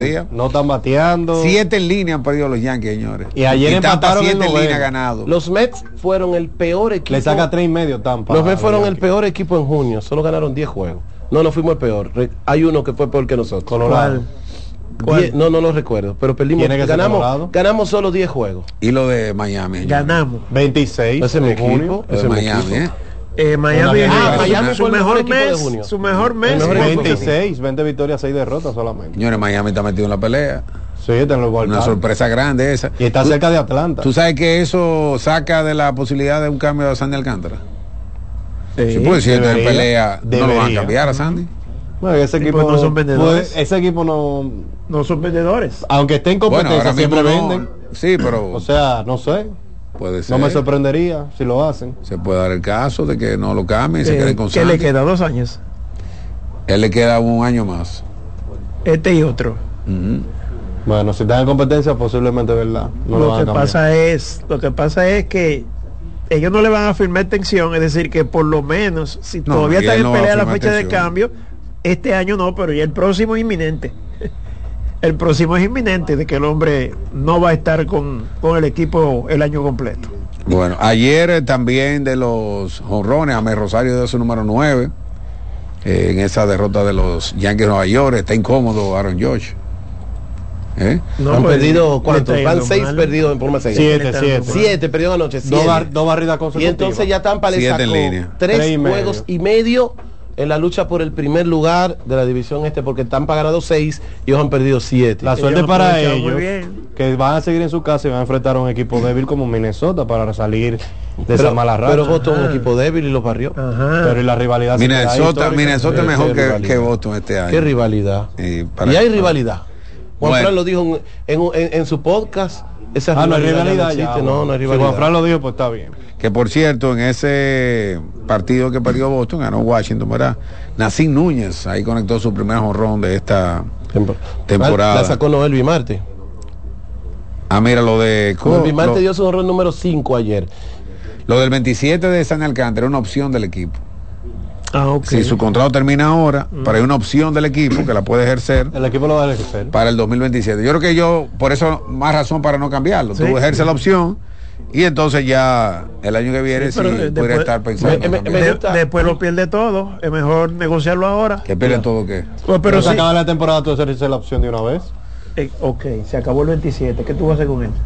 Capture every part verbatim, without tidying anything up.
decía. No están bateando. Siete en línea han perdido los Yankees, señores. Y ayer empataron siete en noveno. línea ganado. Los Mets fueron el peor equipo. Le saca tres y medio Tampa. Los Mets fueron el peor equipo en junio. Solo ganaron diez juegos. No, no fuimos el peor. Re- Hay uno que fue peor que nosotros. Colorado. ¿Cuál? Diez- no, no lo recuerdo. Pero perdimos. Tiene que ser Ganamos, Colorado. ganamos solo diez juegos. Y lo de Miami. señores. Ganamos. veintiséis. Ese es mi en junio. equipo. Lo de Ese es mi Miami, equipo. ¿eh? Eh, Miami, Ah, su- Miami su, fue el mejor mejor equipo de mes, junio. su mejor mes. El mejor fue- equipo. veintiséis, veinte victorias, seis derrotas solamente. Señores, Miami está metido en la pelea. Sí, está en los Una volcanes. sorpresa grande esa. Y está Tú- cerca de Atlanta. ¿Tú sabes que eso saca de la posibilidad de un cambio a Sandy Alcántara? Sí. Sí, pues si está en debería, pelea, no lo van a debería. cambiar a Sandy. Bueno, ese Sí, equipo pues no son vendedores. puede- ese equipo no, No son vendedores. aunque esté en Bueno, competencia, ahora mismo siempre no. venden. Sí, pero O sea, no sé. puede ser. No me sorprendería si lo hacen. Se puede dar el caso de que no lo cambien y se Eh, queden con ¿Qué Sandy. le queda? Dos años. Él le queda un año más. Este y otro. Ujú. Bueno, si están en competencia, posiblemente verdad. No lo, lo van a que cambiar. pasa es, lo que pasa es que ellos no le van a firmar extensión, es decir, que por lo menos, si No, todavía y están él en no va a pelea la firmar fecha de extensión. cambio, este año no, pero ya el próximo es inminente. El próximo es inminente de que el hombre no va a estar con, con el equipo el año completo. Bueno, ayer eh, también de los jonrones, Amé Rosario dio su número nueve eh, en esa derrota de los Yankees de Nueva York. Está incómodo Aaron George. ¿Eh? No, Han pues, perdido, le ¿cuántos? está Van yendo seis mal. perdidos en forma seguida. Siete, Siete, siete. Siete perdió anoche. Dos, Siete. bar- dos barridas Y consecutivas. entonces ya Tampa le Siete sacó en línea. tres Tres y medio. juegos y medio en la lucha por el primer lugar de la división este, porque Tampa ha ganado seis y ellos han perdido siete. La Ellos suerte lo para aprovecharon muy ellos, bien. que van a seguir en su casa y van a enfrentar a un equipo débil como Minnesota para salir de esa pero, mala racha. pero Boston es un Ajá. equipo débil y lo barrió. Ajá. Pero y la rivalidad se queda ahí Minnesota, histórica. Minnesota es Sí, mejor qué que, rivalidad. que Boston este año. Qué rivalidad. Y para- y hay rivalidad. Juan Bueno. Fran lo dijo en, en- en- en su podcast. Esa Ah, no hay rivalidad ya rivalidad no ya, existe. bueno. No, no hay Si rivalidad. Juan Fran lo dijo, pues está bien. Que por cierto, en ese partido que perdió Boston, ganó Washington, ¿verdad? Nacín Núñez, ahí conectó su primer jonrón de esta temporada. La sacó Noel Bimarte. Ah, mira, lo de... Noel Bimarte lo, dio su jonrón número cinco ayer. lo del veintisiete de San Alcántara era una opción del equipo. Ah, ok. Si su contrato termina ahora, pero hay una opción del equipo que la puede ejercer El equipo lo va a ejercer. para el dos mil veintisiete. Yo creo que yo, por eso, más razón para no cambiarlo. Sí. Tú ejerces la opción y entonces ya el año que viene Sí, sí, pero, eh, podría después- estar pensando. Me- me- también. me- De- gusta. después lo pierde todo. Es mejor negociarlo ahora. que pierden todo qué. Pues, pero Pero se sí. acaba la temporada, tú ejerces la opción de una vez. Eh, ok, se acabó el veintisiete. ¿Qué tú vas a hacer con él?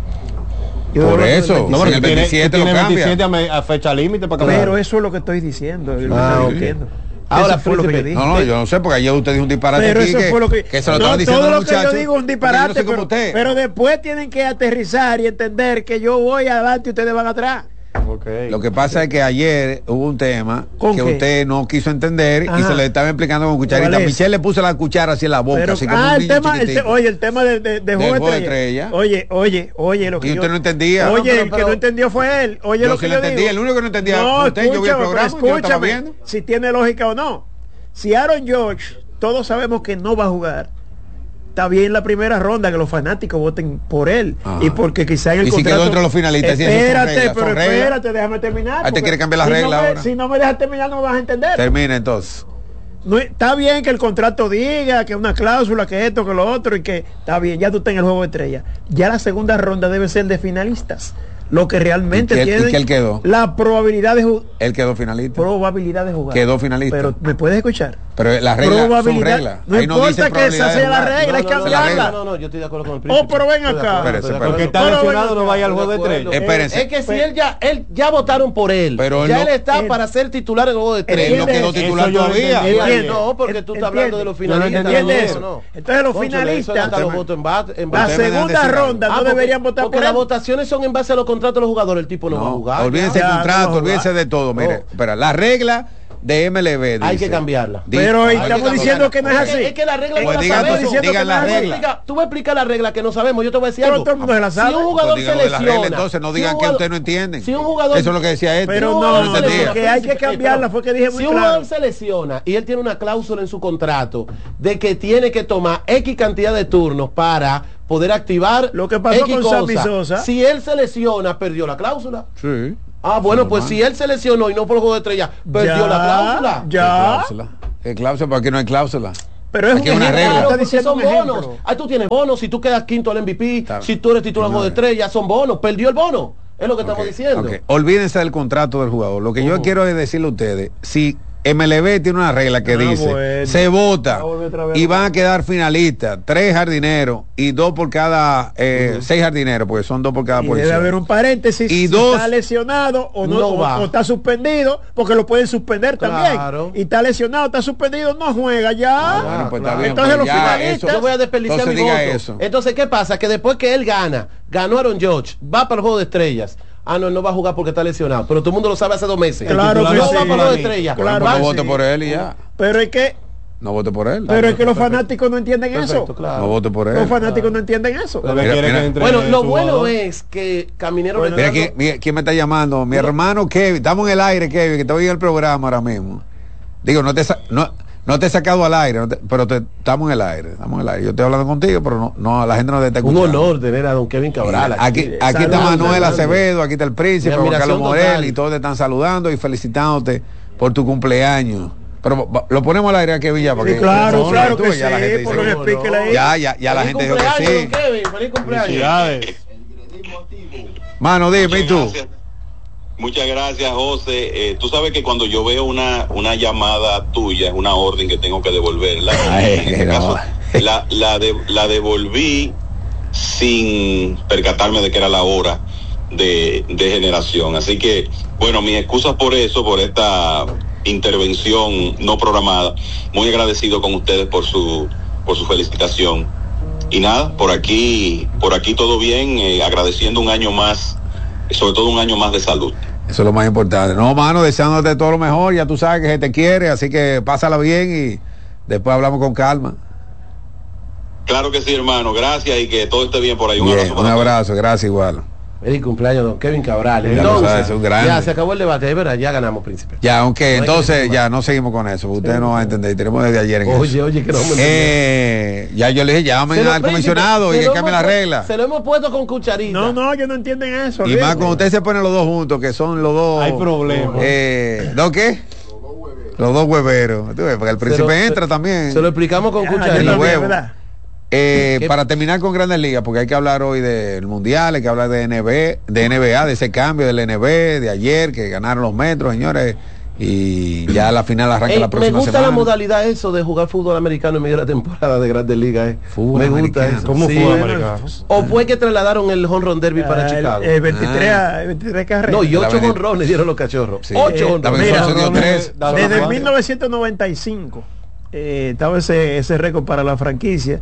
Yo Por creo que eso. el No, veintisiete. porque el tú tienes- veintisiete tú lo tienes cambia. veintisiete a, me- a fecha límite para cambiar. Pero eso es lo que estoy diciendo. es lo que Ah, estoy ok. diciendo. Ahora, Eso fue lo que yo Príncipe, dije. No, no, yo no sé, porque ayer usted dijo un disparate Pero aquí eso que, fue lo que, que se lo no, estaban diciendo todo los lo que yo muchachos, digo es un porque yo disparate, no sé cómo pero, usted. pero después tienen que aterrizar y entender que yo voy adelante y ustedes van atrás. Okay. Lo que pasa es que ayer hubo un tema ¿Con que qué? usted no quiso entender y Ajá. se le estaba explicando con cucharita. ¿Cuál es? Michelle le puso la cuchara así en la boca, Pero, así como ah, un el niño tema, el te- chiquitico. oye, el tema de, de, de Juego Juego de Estrella. Estrella. Oye, oye, oye, lo que Y yo- usted no entendía. Oye, No, pero- el que pero- no entendió fue él. Oye, Yo lo sí que lo yo entendí, digo. el único que no entendía No, fue usted, yo vi el escúchame, pero programa, yo estaba escúchame, viendo. si tiene lógica o no. Si Aaron George, todos sabemos que no va a jugar. Está bien la primera ronda que los fanáticos voten por él. Ajá. Y porque quizá en el Y si contrato... quedó entre los finalistas, sí, eso son Espérate, reglas, pero son reglas. espérate, déjame terminar. Ah, te porque quiere cambiar las si reglas no me- ahora. Si no me dejas terminar no me vas a entender. Termina entonces. No, está bien que el contrato diga que una cláusula, que esto, que lo otro, y que está bien, ya tú estás en el juego de estrella. Ya la segunda ronda debe ser de finalistas. Lo que realmente ¿Y qué- tiene y qué él quedó? la probabilidad de jugar. Él quedó finalista. Probabilidad de jugar. Quedó finalista. Pero me puedes escuchar. Pero las reglas son Probabilidad- reglas. no Ahí importa dice que probabilidad esa de sea la jugar. regla, hay No, que no, no, cambiarla. no, no, no, yo estoy de acuerdo con el príncipe. Oh, pero ven Estoy de acá. acuerdo, Espérese, estoy de espérese. acuerdo. Porque está Pero lesionado, bueno, no vaya al Estoy juego de de acuerdo. estrella. Espérense. Es que si él ya, él ya votaron por él. Pero él ya no- él está él- para ser titular en el juego de Él estrella. no quedó Eso titular yo lo todavía. entendí. ¿Entiendes? No, porque tú estás hablando de los ¿Entiendes? finalistas. ¿Entiendes no, eso? no. Entonces los Cónchale, eso finalistas, hasta los votos en base- en la base- Ustedes me segunda dejan decir ronda Ah, no porque- deberían votar porque por las él. votaciones son en base a los contratos de los jugadores. El tipo no, va a No, jugar. olvídense ya. del Ya, contrato, no va a olvídense jugar. de todo. Mire, No. espera, la regla de M L B dice, Hay que cambiarla. Di- Pero hay estamos que diciendo cambiarla. que no es Es que- así. Es que la regla Pues no la digan sabemos. tú- diciendo digan que la no es así. regla. Explica- Tú vas a explicar la regla que no sabemos. Yo te voy a decir Pero algo. todo el mundo se la Si sabe. un jugador Pues se digan lo de la regla, lesiona. entonces no si digan un que jugador- ustedes no entienden. Si un jugador, Eso es lo que decía este. Pero Si un no, jugador no, se entendía. lesiona, que hay que príncipe, cambiarla, pero fue que dije muy Si un claro. jugador se lesiona y él tiene una cláusula en su contrato de que tiene que tomar X cantidad de turnos para poder activar Lo que pasó X con cosa. Sammy Sosa. Si él se lesiona, perdió la cláusula. Sí. Ah, bueno, Normal. pues si él se lesionó y no por el juego de estrella, perdió Ya, la cláusula. Ya. ¿Qué cláusula? ¿Qué cláusula? ¿Por qué no hay cláusula? Pero es Aquí un una ejemplo, regla. está Claro, porque diciendo son un ejemplo. bonos. Ahí tú tienes bonos. Si tú quedas quinto al M V P, Está si tú eres titular no, de estrella, son bonos. Perdió el bono. Es lo que estamos Ok, diciendo. ok. Olvídense del contrato del jugador. Lo que yo Ujú. quiero es decirle a ustedes, si M L B tiene una regla que Ah, dice, bueno. se vota Va a volver otra vez. y van a quedar finalistas, tres jardineros y dos por cada, eh, seis jardineros, porque son dos por cada Y posición. debe haber un paréntesis Y si dos- está lesionado o no, no o- va. o está suspendido, porque lo pueden suspender Claro. también. Y está lesionado, está suspendido, no juega ya. Ah, bueno, pues está claro. bien, Entonces pues los ya finalistas- eso- Yo voy a desperdiciar entonces mi diga voto. eso. Entonces, ¿qué pasa? Que después que él gana, ganó Aaron George, va para el juego de estrellas. Ah, no, él no va a jugar porque está lesionado. Pero todo el mundo lo sabe hace dos meses. Claro no que va sí. para el juego de estrellas. Bueno, Claro pues que no sí. vote por él y ya. Pero es que, No vote por él. pero es que los perfecto. fanáticos no entienden Perfecto, eso. claro. No vote por él. Los fanáticos no entienden eso. Lo que Mira, quiere mira. que entre Bueno, lo su bueno jugador. es que Caminero Bueno, Mira, Redondo- ¿quién, mira, ¿quién me está llamando? Mi hermano Kevin. Estamos en el aire, Kevin, que estoy en el programa ahora mismo. Digo, no te, sa- no, no te he sacado al aire, no te- pero te- estamos en el aire. Estamos en el aire. Yo estoy hablando contigo, pero no, no la gente no te está un escuchando. honor tener a don Kevin Cabral. Aquí, aquí. aquí está Saludos, Manuel saludos. Acevedo, aquí está el príncipe, Mi Juan admiración Carlos Morel, total. y todos te están saludando y felicitándote por tu cumpleaños. Pero va- lo ponemos al aire aquí, Villa, para Sí, que claro, no, claro tú, que ya la sí, gente dice por que- los speakers ahí. ya, ya, ya la Feliz gente dijo que cumpleaños, sí. don Kevin, feliz cumpleaños. Felicidades. Mano, dime, ¿y Muchas tú? gracias. Muchas gracias, José. Eh, tú sabes que cuando yo veo una, una llamada tuya, es una orden que tengo que devolverla. Ay, en este no. caso, la, la, de- la devolví sin percatarme de que era la hora de, de generación. Así que, bueno, mis excusas por eso, por esta intervención no programada. Muy agradecido con ustedes por su, por su felicitación. Y nada, por aquí, por aquí todo bien, eh, agradeciendo un año más, sobre todo un año más de salud. Eso es lo más importante. No, mano, deseándote todo lo mejor. Ya tú sabes que se te quiere, así que pásala bien y después hablamos con calma. Claro que sí, hermano, gracias y que todo esté bien por ahí. Un Bien, abrazo. un para todos. abrazo, gracias igual. Feliz cumpleaños, don Kevin Cabral. Ya lo Entonces, sabes, es un grande. ya se acabó el debate, es verdad, ya ganamos, príncipe. Ya, aunque No hay que entonces decir ya no seguimos con eso. Usted no va a entender. Tenemos desde ayer en Oye, eso. oye, que no me Eh, ya yo le dije, llamen Se lo- al príncipe, comisionado y se que lo cambie hemos la pu- regla. Se lo hemos puesto con cucharita. No, no, ellos no entienden eso. Y más olvídate. cuando usted se pone los dos juntos, que son los dos. Hay problemas. Eh, ¿Dos qué? Los dos hueveros. Tú ves, porque el Se príncipe lo- entra se- también. Se lo explicamos con Ah, yo cucharita. también, huevo. ¿verdad? Eh, ¿Qué? para terminar con Grandes Ligas, porque hay que hablar hoy del Mundial, hay que hablar de N B A, de N B A, de ese cambio del N B A, de ayer, que ganaron los metros, señores, y ya la final arranca Ey, la me próxima gusta semana. la modalidad eso de jugar fútbol americano en medio de la temporada de Grandes Ligas. Eh. Fútbol me gusta americano. eso. ¿Cómo Sí. fue bueno, americano? O fue que trasladaron el home run derby para Ah, el- Chicago. el veintitrés, Ah. a- veintitrés carreras. No, y La ocho avenida- honrones dieron los cachorros. Sí. Ocho Eh, honrones. Mira, Mira, se dio tres. da- Desde da- mil novecientos noventa y cinco eh, estaba ese, ese récord para la franquicia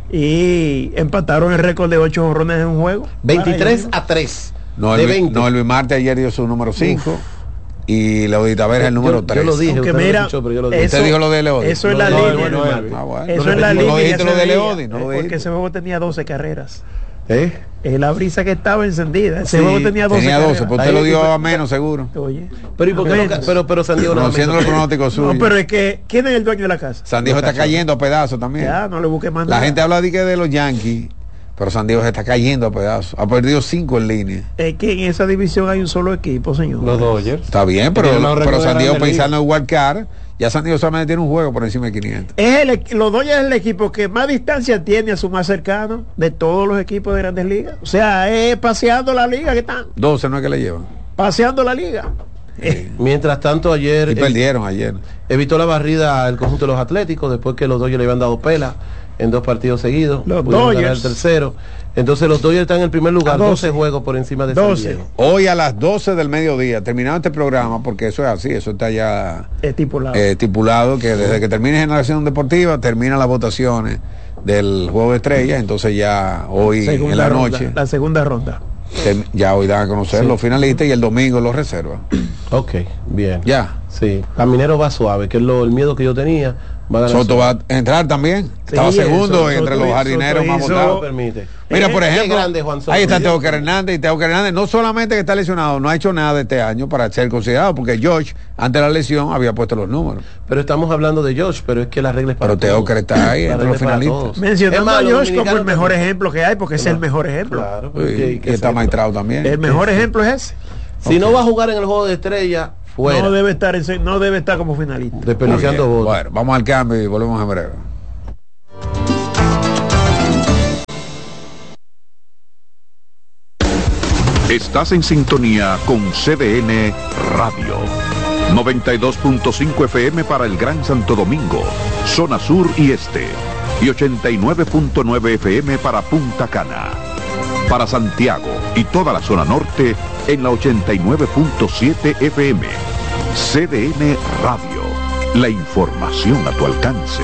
y empataron el récord de ocho honrones en un juego. veintitrés Para a tres. No, de el, veinte. no, el Luis Marte ayer dio su número cinco y Leodis Taveras el número Yo- tres. yo lo dije. Aunque usted no lo mira, escuchó, pero yo lo dije. Usted dijo lo de Leodis. Eso es No, la no, línea. no, no, no, no. Ah, bueno. Eso No es la repetimos. línea. No dijiste ese lo de día, Leodis, no eh, lo porque dijiste. ese juego tenía doce carreras. ¿Eh? Eh, la brisa que estaba encendida. Ese Sí, juego tenía doce Tenía carreras. doce, pero Ahí- usted lo dio a menos seguro. Oye. Pero, ¿y por qué no Menos. ca- pero, pero San Diego no Conociendo los pronósticos suyos. No, pero es que, ¿quién es el dueño de la casa? San Diego está cayendo a pedazos también. Ya, no le busque más La nada. gente habla de que de los Yankees, pero San Diego se está cayendo a pedazos. Ha perdido cinco en línea. Es que en esa división hay un solo equipo, señor. Los Dodgers. Está bien, pero, Tiene el mejor pero récord de San Diego Grandes pensando en wild card, ya San Diego solamente tiene un juego por encima de quinientos. Es el, equ- los Dodgers es el equipo que más distancia tiene a su más cercano de todos los equipos de Grandes Ligas. O sea, es paseando la liga que están. doce no es que le llevan. Paseando la liga. Eh, Mientras tanto, ayer Y eh, perdieron ayer. evitó la barrida el conjunto de los Atléticos después que los Dodgers le habían dado pela en dos partidos seguidos. Los Pudieron ganar Dodgers. el tercero. Entonces los Dodgers están en el primer lugar, A doce. doce juegos por encima de San doce. Diego. Hoy a las doce del mediodía, terminado este programa, porque eso es así, eso está ya estipulado. eh, estipulado, que desde que termine Generación Deportiva, terminan las votaciones del Juego de Estrellas, entonces ya hoy Segunda en la ronda, noche, La segunda ronda. tem- ya hoy dan a conocer Sí. los finalistas y el domingo los reservan. Ok, bien. Ya. Sí, Caminero va suave, que es lo, el miedo que yo tenía. Va a ganar Soto suave. va a entrar también. Estaba Sí, segundo Soto- entre Soto los hizo- jardineros Soto más hizo- votados. No permite. Mira, por Qué ejemplo, grande, Juan Soto. ahí está Teócar Hernández, y Teócar Hernández no solamente que está lesionado, no ha hecho nada este año para ser considerado, porque George, antes de la lesión, había puesto los números. Pero estamos hablando de Josh, pero es que la regla es para Pero Teócar todos. está ahí La entre regla los es para finalistas. todos. Mencionando Es más, a los Josh como el dominicanos mejor también. ejemplo que hay, porque es el mejor ejemplo. Claro, Y, que- y que está sepa. maestrado también. El mejor ejemplo es ese. Si Ok. no va a jugar en el juego de estrella, fuera. No debe estar en, se- no debe estar como finalista. Muy Desperdiciando bien. votos. Bueno, vamos al cambio y volvemos en breve. Estás en sintonía con C D N Radio. noventa y dos punto cinco F M para el Gran Santo Domingo, zona sur y este. Y ochenta y nueve punto nueve F M para Punta Cana. Para Santiago y toda la zona norte en la ochenta y nueve punto siete F M. C D N Radio. La información a tu alcance.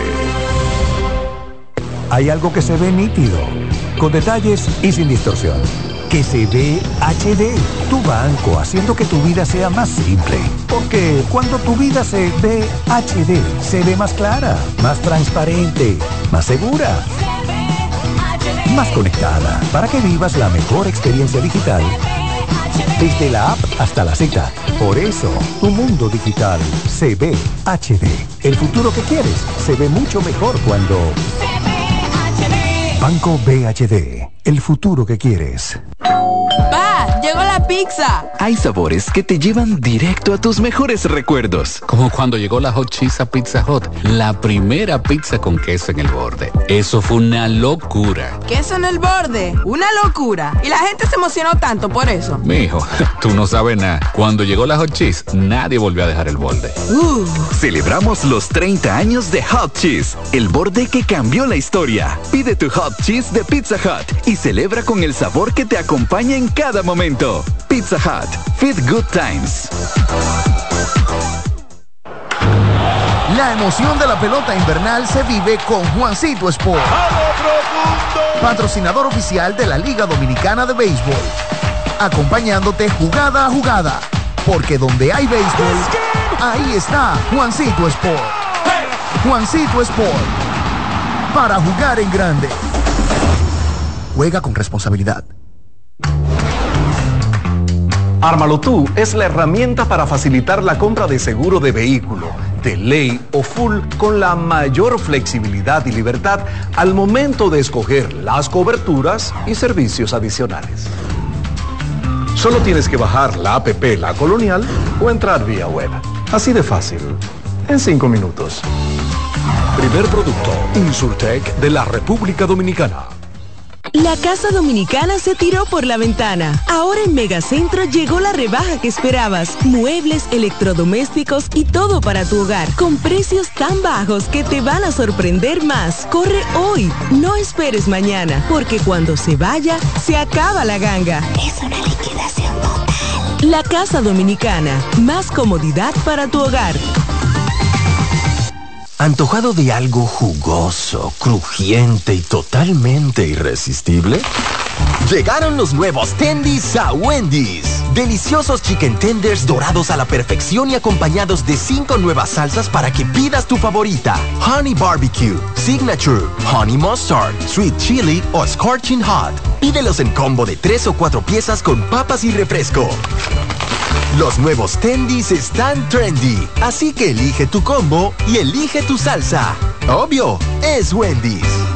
Hay algo que se ve nítido, con detalles y sin distorsión. Que se ve H D, tu banco, haciendo que tu vida sea más simple. Porque cuando tu vida se ve H D, se ve más clara, más transparente, más segura, más conectada, para que vivas la mejor experiencia digital desde la app hasta la Z. Por eso, tu mundo digital se ve H D. El futuro que quieres se ve mucho mejor cuando... Banco B H D, el futuro que quieres. ¡Pa! ¡Llegó la pizza! Hay sabores que te llevan directo a tus mejores recuerdos. Como cuando llegó la Hot Cheese a Pizza Hut, la primera pizza con queso en el borde. Eso fue una locura. ¿Queso en el borde? ¡Una locura! Y la gente se emocionó tanto por eso. Mijo, tú no sabes nada. Cuando llegó la Hot Cheese, nadie volvió a dejar el borde. Uh. Celebramos los treinta años de Hot Cheese, el borde que cambió la historia. Pide tu Hot Cheese de Pizza Hut y celebra con el sabor que te acompaña en cada momento. Pizza Hut, Feed Good Times. La emoción de la pelota invernal se vive con Juancito Sport, patrocinador oficial de la Liga Dominicana de Béisbol, acompañándote jugada a jugada, porque donde hay béisbol, ahí está Juancito Sport. Juancito Sport, para jugar en grande. Juega con responsabilidad. Ármalo tú es la herramienta para facilitar la compra de seguro de vehículo, de ley o full con la mayor flexibilidad y libertad al momento de escoger las coberturas y servicios adicionales. Solo tienes que bajar la app La Colonial o entrar vía web. Así de fácil, en cinco minutos. Primer producto, Insurtech de la República Dominicana. La Casa Dominicana se tiró por la ventana. Ahora en Megacentro llegó la rebaja que esperabas. Muebles, electrodomésticos y todo para tu hogar. Con precios tan bajos que te van a sorprender más. Corre hoy, no esperes mañana. Porque cuando se vaya, se acaba la ganga. Es una liquidación total. La Casa Dominicana. Más comodidad para tu hogar. ¿Antojado de algo jugoso, crujiente y totalmente irresistible? Llegaron los nuevos Tendies a Wendy's. Deliciosos chicken tenders dorados a la perfección y acompañados de cinco nuevas salsas para que pidas tu favorita. Honey Barbecue, Signature, Honey Mustard, Sweet Chili o Scorching Hot. Pídelos en combo de tres o cuatro piezas con papas y refresco. Los nuevos Tendies están trendy, así que elige tu combo y elige tu salsa. Obvio, es Wendy's.